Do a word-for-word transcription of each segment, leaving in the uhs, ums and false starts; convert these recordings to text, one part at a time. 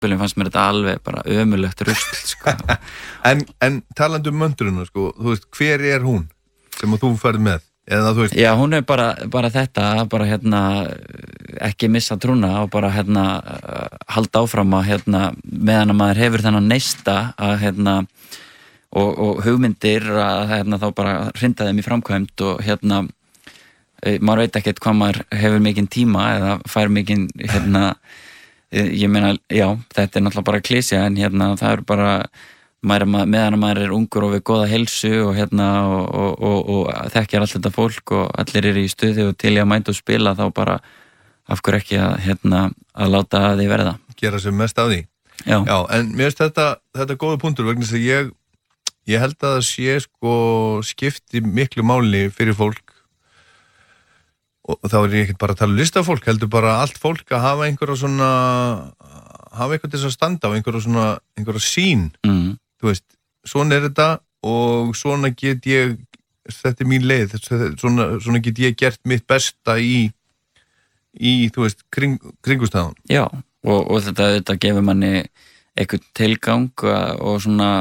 tímabilin fannst mér þetta alveg bara ömurlegt rusl sko. en, en talandi um möndruna sko, þú veist, hver er hún sem þú ferð með? Eða, þú veist... Já, hún er bara, bara þetta bara hérna, ekki missa trúna og bara hérna halda áfram að hérna, meðan að maður hefur þennan neista að hérna og, og hugmyndir að hérna þá bara hrinda þeim í framkvæmd og hérna maður veit ekkert hvað maður hefur mikinn tíma eða fær mikinn hérna, ég meina, já, þetta er náttúrulega bara klísja en hérna það er bara maður, meðan að maður er ungur og við góða heilsu og hérna og, og, og, og þekkjar allt þetta fólk og allir eru í stuði og til í að mæta og spila þá bara af hverju ekki að hérna að láta því verða. Gera sem mest af því. Já. Já, en mér finnst þetta, þetta góða punktur vegna þess að ég, ég held að það sé sko skipti miklu máli fyrir fólk og þá er ég ekkert bara að tala um listafólk, heldur bara allt fólk að hafa einhverja svona hafa eitthvað til þess að standa á einhverja svona einhverja sín, mm. þú veist svona er þetta og svona get ég þetta er mín leið, svona, svona get ég gert mitt besta í í, þú veist, kring, kringustæðan. Já, og, og þetta, þetta gefur manni eitthvað tilgang og svona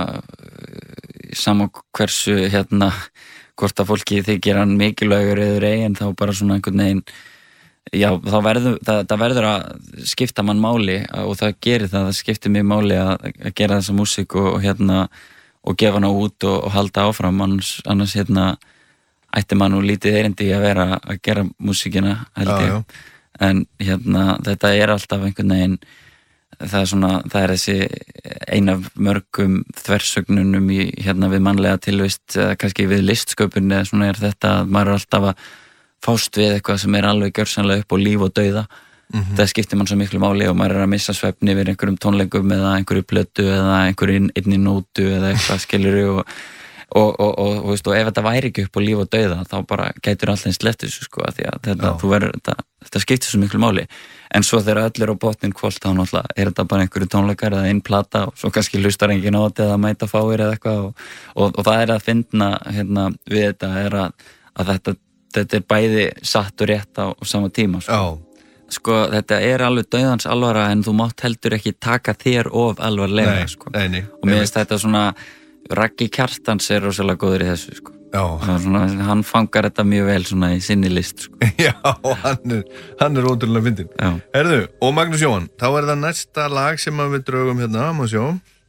sama hversu hérna hvort að fólki þykir hann mikilvægur eður ei en þá bara svona einhvern veginn já, þá verður það, það verður að skipta mann máli og það gerir það, það skiptir mig máli að, að gera þessa músík og, og hérna og gefa hana út og, og halda áfram annars, annars hérna ætti mann nú lítið erindi að vera að gera músíkina held ég, já, já. En hérna þetta er alltaf einhvern veginn það er svona, það er þessi ein af mörgum þversögnunum í hérna við mannlega tilvist eða kannski við listsköpun eða svona er þetta að maður er alltaf að fást við eitthvað sem er alveg gjörsamlega upp á líf og dauða. Mm-hmm. Það skiptir mann svo miklu máli og maður er að missa svefni yfir einhverjum tónleikum eða einhverju plötu eða einhverju einni nótu eða eitthvað skilur og og, og, og, og, veist, og ef þetta væri ekki upp á líf og dauða þá bara gætur alltaf sleppt þessu sko því að þetta, þú verður, þetta, þetta skiptir svo miklu máli en svo þegar öll er á botnin kvöld þá náttúrulega er þetta bara einhverju tónleikar eða einn plata og svo kannski hlustar enginn á þetta eða mæta fáir eða eitthvað og, og, og það er að finna hérna, við þetta er að, að þetta, þetta er bæði satt og rétt á, á sama tíma sko. Sko þetta er alveg dauðans alvara en þú mátt heldur ekki taka þér of alvarlega nei, sko. nei, nei, og mér finnst þetta svona Raggi Kjartans er rosalega góður í þessu sko. Svona, hann fangar þetta mjög vel svona í sinni list sko. Já, hann er, hann er ótrúlega fyndinn. Herðu, og Magnús Jóhann, þá er það næsta lag sem við draugum hérna, má sjá.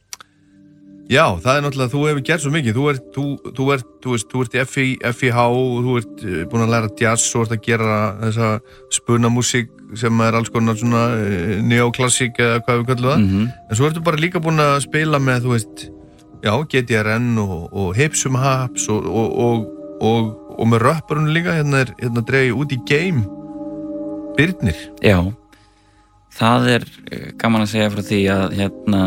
Já, það er náttúrulega, þú hefur gert svo mikið, þú ert, þú, þú ert, þú veist, þú ert í F I, F I H og þú ert búin að læra jazz og ert að gera þessa spunamúsík sem er alls konar svona neoklassík eða hvað við kallum það. Mm-hmm. En svo ertu bara líka búin að spila með, þú veist, já, G D R N og, og Hipsum Haps og, og, og, og, og með röpparinn líka, hérna er hérna dreigið út í game Birnir. Já, það er gaman að segja frá því að hérna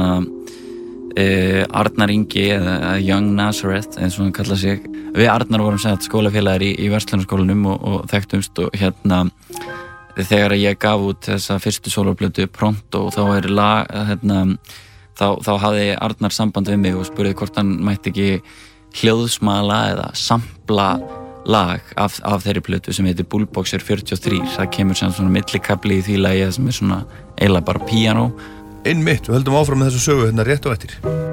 uh, Arnar Ingi eða Young Nazareth eins og hann kalla sig, við Arnar vorum sett skólafélagar í, í Verslunarskólanum og, og þekktumst og hérna þegar ég gaf út þessa fyrstu sólóplötu Pronto og þá er lag hérna Þá, þá hafði Arnar samband við mig og spurði hvort hann mætti ekki hljóðsmala eða sampla lag af, af þeirri plötu sem heitir Bullboxer fjörutíu og þrjú. Það kemur sem svona millikafli í því lagi sem er svona eiginlega bara píanó. Einmitt, við höldum áfram með þessu sögu hérna rétt og eftir.